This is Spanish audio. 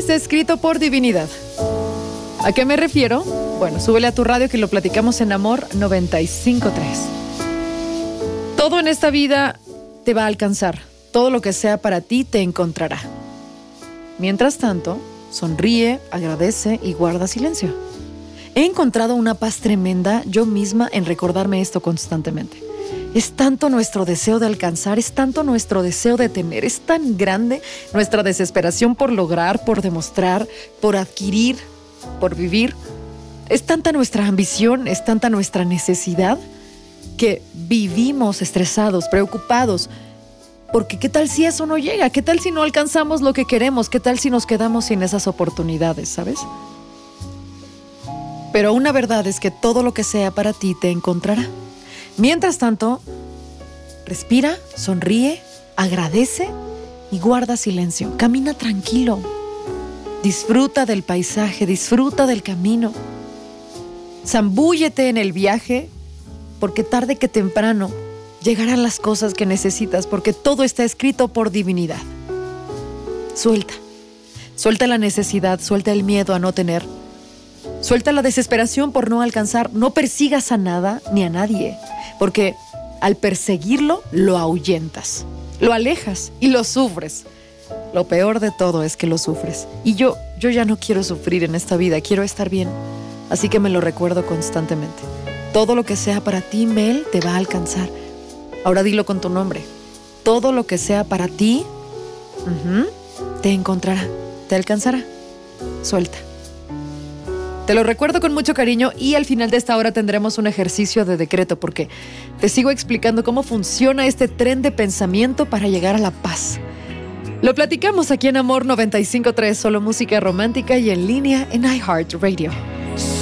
está escrito por divinidad. ¿A qué me refiero? Bueno, súbele a tu radio que lo platicamos en Amor 95.3. Todo en esta vida te va a alcanzar. Todo lo que sea para ti te encontrará. Mientras tanto, sonríe, agradece y guarda silencio. He encontrado una paz tremenda yo misma en recordarme esto constantemente. Es tanto nuestro deseo de alcanzar, es tanto nuestro deseo de tener, es tan grande nuestra desesperación por lograr, por demostrar, por adquirir, por vivir. Es tanta nuestra ambición, es tanta nuestra necesidad que vivimos estresados, preocupados. Porque ¿qué tal si eso no llega? ¿Qué tal si no alcanzamos lo que queremos? ¿Qué tal si nos quedamos sin esas oportunidades, sabes? Pero una verdad es que todo lo que sea para ti te encontrará. Mientras tanto, respira, sonríe, agradece y guarda silencio. Camina tranquilo. Disfruta del paisaje, disfruta del camino. Zambúllete en el viaje, porque tarde que temprano llegarán las cosas que necesitas, porque todo está escrito por divinidad. Suelta. Suelta la necesidad, suelta el miedo a no tener. Suelta la desesperación por no alcanzar. No persigas a nada ni a nadie, porque al perseguirlo lo ahuyentas, lo alejas y lo sufres. Lo peor de todo es que lo sufres. Y yo ya no quiero sufrir en esta vida, quiero estar bien. Así que me lo recuerdo constantemente. Todo lo que sea para ti, Mel, te va a alcanzar. Ahora dilo con tu nombre. Todo lo que sea para ti, te encontrará, te alcanzará. Suelta. Te lo recuerdo con mucho cariño y al final de esta hora tendremos un ejercicio de decreto porque te sigo explicando cómo funciona este tren de pensamiento para llegar a la paz. Lo platicamos aquí en Amor 95.3, solo música romántica y en línea en iHeartRadio.